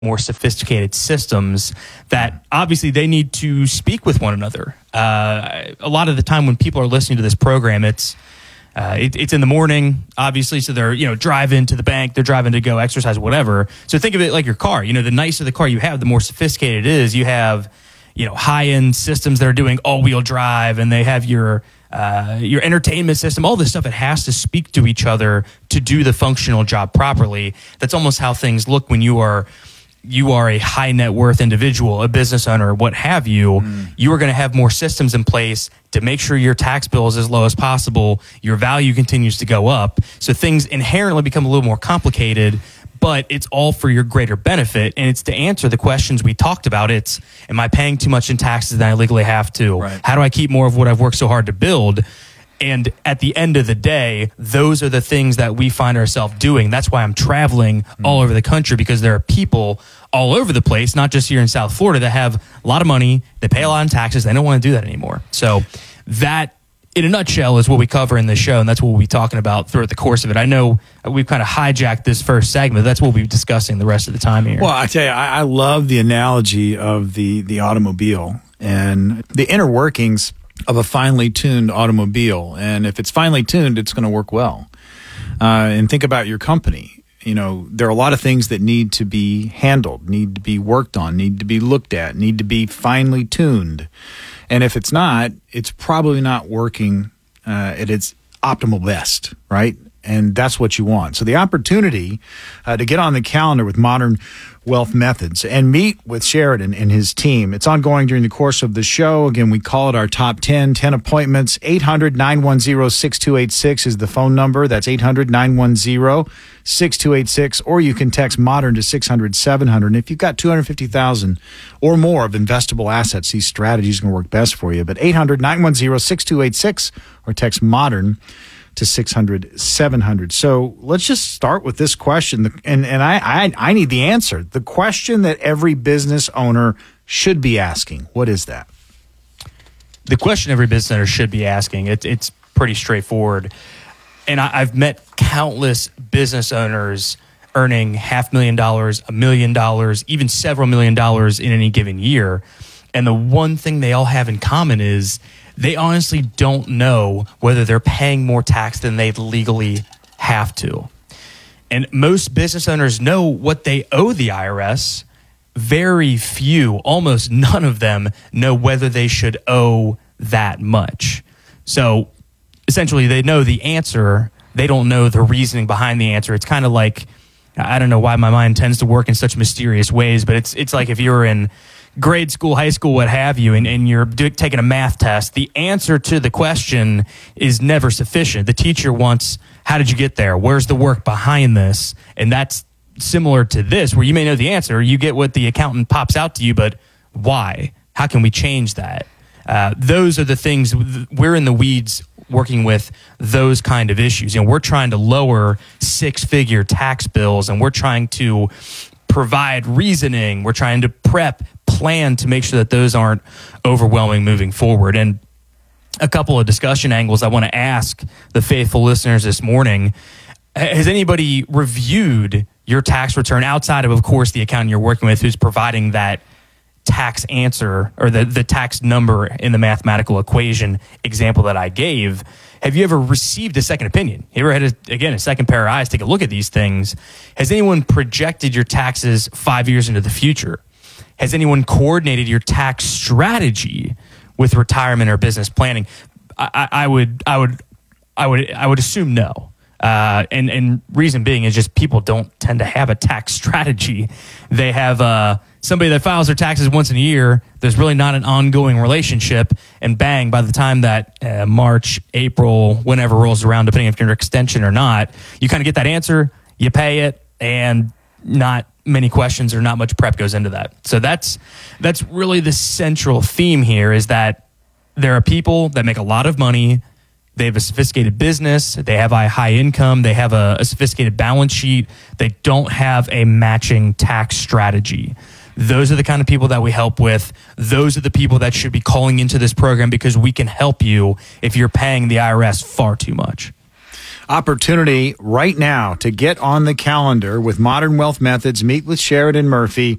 more sophisticated systems that obviously they need to speak with one another. A lot of the time when people are listening to this program, it's in the morning, obviously, so they're, driving to the bank, they're driving to go exercise, whatever. So think of it like your car. The nicer the car you have, the more sophisticated it is. You have, high-end systems that are doing all-wheel drive, and they have your entertainment system, all this stuff. It has to speak to each other to do the functional job properly. That's almost how things look when you are a high net worth individual, a business owner, what have you. You are going to have more systems in place to make sure your tax bill is as low as possible. Your value continues to go up. So things inherently become a little more complicated, but it's all for your greater benefit. And it's to answer the questions we talked about. It's, am I paying too much in taxes than I legally have to? Right. How do I keep more of what I've worked so hard to build? And at the end of the day, those are the things that we find ourselves doing. That's why I'm traveling all over the country, because there are people all over the place, not just here in South Florida, that have a lot of money, they pay a lot in taxes, they don't want to do that anymore. So that, in a nutshell, is what we cover in this show, and that's what we'll be talking about throughout the course of it. I know we've kind of hijacked this first segment. That's what we'll be discussing the rest of the time here. Well, I tell you, I love the analogy of the automobile and the inner workings of a finely tuned automobile. And if it's finely tuned, it's going to work well. And think about your company. There are a lot of things that need to be handled, need to be worked on, need to be looked at, need to be finely tuned. And if it's not, it's probably not working at its optimal best, right? And that's what you want. So the opportunity to get on the calendar with Modern Wealth Methods and meet with Sheridan and his team. It's ongoing during the course of the show. Again, we call it our top 10 appointments. 800-910-6286 is the phone number. That's 800-910-6286. Or you can text MODERN to 600-700. And if you've got $250,000 or more of investable assets, these strategies are going to work best for you. But 800-910-6286 or text MODERN to 600-700. So let's just start with this question, and I need the answer. The question that every business owner should be asking. What is that? The question every business owner should be asking, it's pretty straightforward. And I've met countless business owners earning $500,000, $1 million, even several $1 million in any given year. And the one thing they all have in common is they honestly don't know whether they're paying more tax than they legally have to. And most business owners know what they owe the IRS. Very few, almost none of them, know whether they should owe that much. So essentially, they know the answer. They don't know the reasoning behind the answer. It's kind of like, I don't know why my mind tends to work in such mysterious ways, but it's like if you're in grade school, high school, what have you, and you're taking a math test, the answer to the question is never sufficient. The teacher wants, how did you get there? Where's the work behind this? And that's similar to this, where you may know the answer. You get what the accountant pops out to you, but why? How can we change that? Those are the things we're in the weeds working with, those kind of issues. We're trying to lower six-figure tax bills, and we're trying to provide reasoning. We're trying to plan to make sure that those aren't overwhelming moving forward. And a couple of discussion angles I want to ask the faithful listeners this morning. Has anybody reviewed your tax return outside of course, the accountant you're working with who's providing that tax answer or the tax number in the mathematical equation example that I gave? Have you ever received a second opinion? You ever had, a second pair of eyes take a look at these things? Has anyone projected your taxes 5 years into the future? Has anyone coordinated your tax strategy with retirement or business planning? I would assume no. And reason being is just people don't tend to have a tax strategy. They have somebody that files their taxes once in a year. There's really not an ongoing relationship. And bang, by the time that March, April, whenever rolls around, depending if you're an extension or not, you kind of get that answer, you pay it, and not many questions or not much prep goes into that. So that's really the central theme here, is that there are people that make a lot of money. They have a sophisticated business. They have a high income. They have a sophisticated balance sheet. They don't have a matching tax strategy. Those are the kind of people that we help with. Those are the people that should be calling into this program, because we can help you if you're paying the IRS far too much. opportunity right now to get on the calendar with Modern Wealth Methods, meet with Sheridan Murphy.